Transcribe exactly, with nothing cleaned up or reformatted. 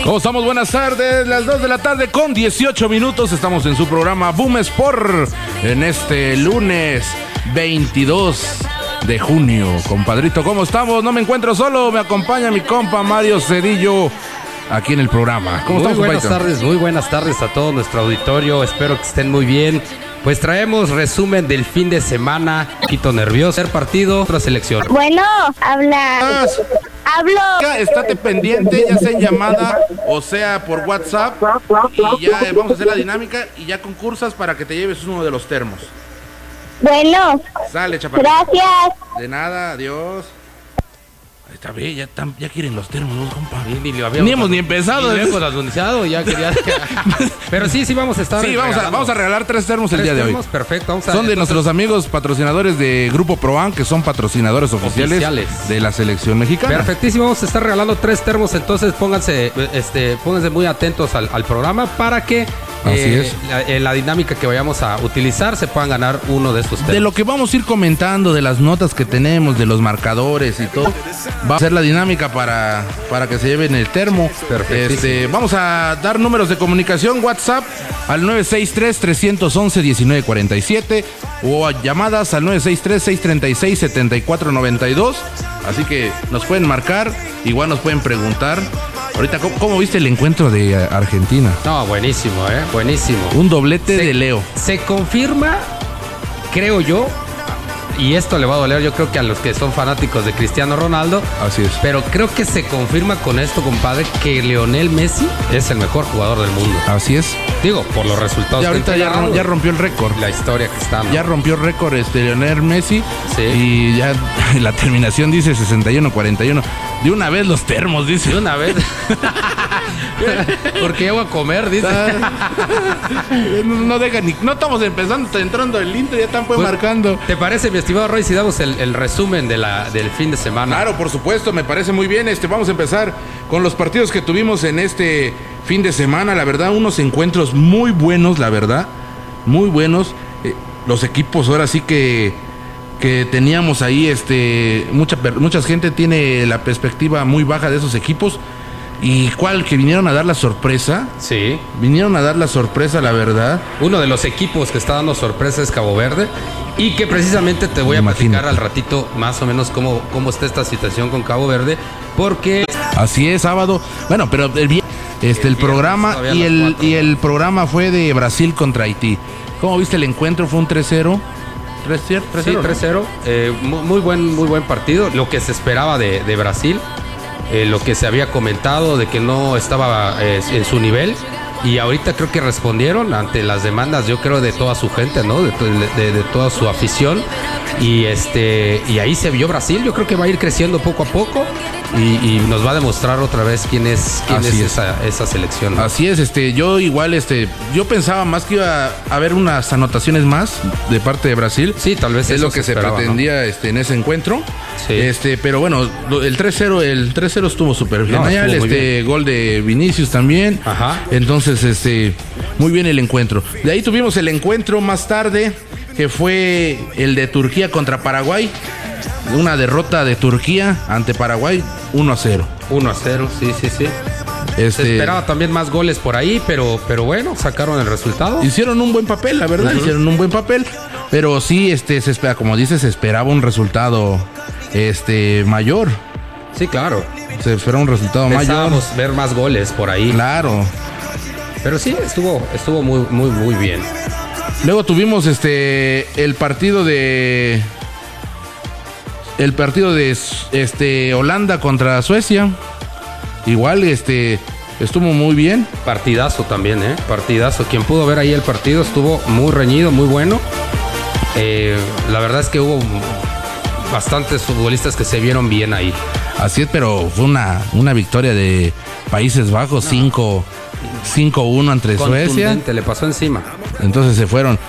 ¿Cómo estamos? Buenas tardes, las dos de la tarde con dieciocho minutos. Estamos en su programa Boom Sport en este lunes veintidós de junio. Compadrito, ¿cómo estamos? No me encuentro solo, me acompaña mi compa Mario Cedillo aquí en el programa. ¿Cómo muy estamos, buenas compadrito? tardes, muy buenas tardes a todo nuestro auditorio. Espero que estén muy bien. Pues traemos resumen del fin de semana. Poquito nervioso. El partido, otra selección. Bueno, habla. Hablo. Estate pendiente, ya sea en llamada o sea por WhatsApp. Y ya eh, vamos a hacer la dinámica y ya concursas para que te lleves uno de los termos. Bueno. Sale, chaparrito. Gracias. De nada, adiós. Ahí está bien, ya, tan, ya quieren los termos, ¿no, compa? Ni, ni, lo Ni hemos ni empezado. Ni lo hemos anunciado, ya quería. Pero sí, sí vamos a estar. Sí, vamos a, vamos a regalar tres termos tres el día termos, de hoy. Perfecto, vamos a Son de entonces, nuestros amigos patrocinadores de Grupo Proan, que son patrocinadores oficiales, Oficiales. de la selección mexicana. Perfectísimo, vamos a estar regalando tres termos, entonces pónganse, este, pónganse muy atentos al, al programa para que Así eh, es. La, eh, la dinámica que vayamos a utilizar se puedan ganar uno de estos termos. De lo que vamos a ir comentando, de las notas que tenemos, de los marcadores y todo, va a ser la dinámica para, para que se lleven el termo. Perfectísimo. Este, vamos a dar números de comunicación, WhatsApp al nueve seis tres, tres uno uno, uno nueve cuatro siete o a llamadas al nueve seis tres, seis tres seis, siete cuatro nueve dos. Así que nos pueden marcar, igual nos pueden preguntar. Ahorita, ¿cómo, cómo viste el encuentro de Argentina? No, buenísimo, eh, buenísimo. Un doblete Se- de Leo. Se confirma, creo yo, y esto le va a doler yo creo que a los que son fanáticos de Cristiano Ronaldo, Así es. pero creo que se confirma con esto, compadre, que Lionel Messi es el mejor jugador del mundo. Así es. Digo, por los resultados. Ya ahorita que ya, entregado, ya rompió el récord. la historia que está, ¿no? Ya rompió récord este Lionel Messi. Sí. Y ya la terminación dice sesenta y uno cuarenta y uno. De una vez los termos, dice. De una vez. Porque llego a comer, dice. No, no deja ni. No estamos empezando, está entrando el intro, ya están pues, Pues, marcando. ¿Te parece, mi estimado Roy, si damos el, el resumen de la, del fin de semana? Claro, por supuesto, me parece muy bien. Este, vamos a empezar con los partidos que tuvimos en este fin de semana. La verdad, unos encuentros muy buenos, la verdad. Muy buenos. Eh, los equipos ahora sí que. que teníamos ahí, este, mucha, per- mucha gente tiene la perspectiva muy baja de esos equipos. Y cuál, que vinieron a dar la sorpresa. Sí. Vinieron a dar la sorpresa, la verdad. Uno de los equipos que está dando sorpresa es Cabo Verde. Y que precisamente te voy a Imagínate. platicar al ratito más o menos cómo, cómo está esta situación con Cabo Verde. Porque Así es, sábado. Bueno, pero el, vi- este, el viernes, programa todavía a y las el, cuatro, y ¿no? el programa fue de Brasil contra Haití. ¿Cómo viste el encuentro? ¿Fue un tres cero? ¿tres cero? sí, tres cero. Eh, muy, muy buen, muy buen partido. Lo que se esperaba de, de Brasil. Eh, lo que se había comentado de que no estaba eh, en su nivel. Y ahorita creo que respondieron ante las demandas, yo creo, de toda su gente, ¿no? De, to- de- de toda su afición. Y este y ahí se vio Brasil. Yo creo que va a ir creciendo poco a poco. Y, y nos va a demostrar otra vez quién es, quién Así es, es. Esa, esa selección, ¿no? Así es, este, yo igual, este, yo pensaba más que iba a haber unas anotaciones más de parte de Brasil. Sí, tal vez es eso lo que se esperaba, pretendía, este, en ese encuentro. Sí. Este, pero bueno, lo- el tres cero, el tres cero estuvo súper bien. No, Allá el, estuvo muy este, gol de Vinicius también. Ajá. Entonces, este, muy bien el encuentro. De ahí tuvimos el encuentro más tarde, que fue el de Turquía contra Paraguay. Una derrota de Turquía ante Paraguay, uno a cero. uno a cero, sí, sí, sí. Se Este, esperaba también más goles por ahí, pero, pero bueno, sacaron el resultado. hicieron un buen papel, la verdad, Ujú. hicieron un buen papel, pero sí, este, se espera, como dices, se esperaba un resultado, este, mayor, Sí, claro. se espera un resultado mayor, Pensábamos ver más goles por ahí. claro. Pero sí, estuvo, estuvo muy, muy, muy bien. Luego tuvimos, este, el partido de, el partido de, este, Holanda contra Suecia, igual, este, estuvo muy bien. Partidazo también, ¿eh? Partidazo. Quien pudo ver ahí el partido estuvo muy reñido, muy bueno. Eh, la verdad es que hubo bastantes futbolistas que se vieron bien ahí. Así es, pero fue una, una victoria de Países Bajos, cinco uno entre Suecia. Contundente, le pasó encima. Entonces se fueron.